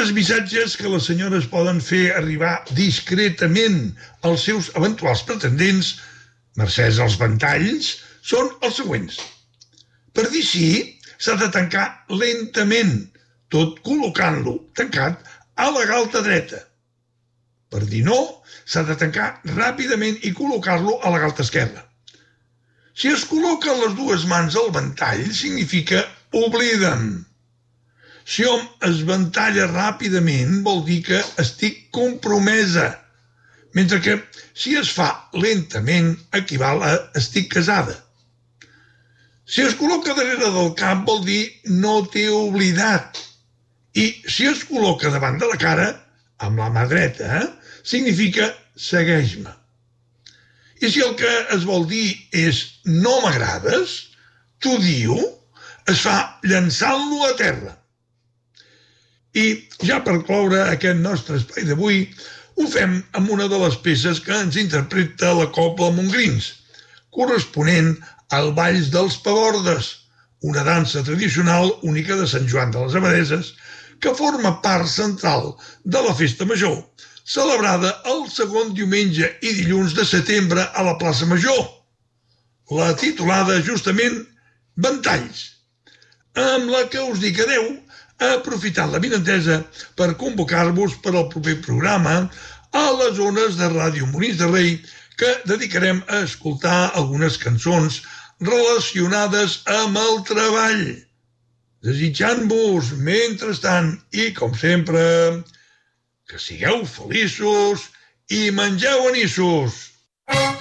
altres missatges que les senyores poden fer arribar discretament als seus eventuals pretendents, mercès als ventalls, són els següents. Per dir sí, s'ha de tancar lentament, tot col·locant-lo tancat a la galta dreta. Per dir no, s'ha de tancar ràpidament i col·locar-lo a la galta esquerra. Si es col·loquen les dues mans al ventall, significa oblida'm. Si hom es ventalla ràpidament, vol dir que estic compromesa, mentre que si es fa lentament, equival a estic casada. Si es col·loca darrere del cap, vol dir no t'he oblidat. I si es col·loca davant de la cara, amb la mà dreta, significa segueix-me. I si el que es vol dir és no m'agrades, t'odio, es fa llançant-lo a terra. I ja per cloure aquest nostre espai d'avui, ho fem amb una de les peces que ens interpreta la Cobla Montgrins, corresponent al Balls dels Pabordes, una dansa tradicional única de Sant Joan de les Abadesses, que forma part central de la Festa Major, celebrada el segon diumenge i dilluns de setembre a la plaça Major, la titulada justament Ventalls, amb la que us dic adeu, aprofitant l'avinentesa per convocar-vos per al proper programa a les zones de Ràdio Molins de Rei, que dedicarem a escoltar algunes cançons relacionades amb el treball. Desitjant-vos, mentrestant, i com sempre, que sigueu feliços i mengeu anissos.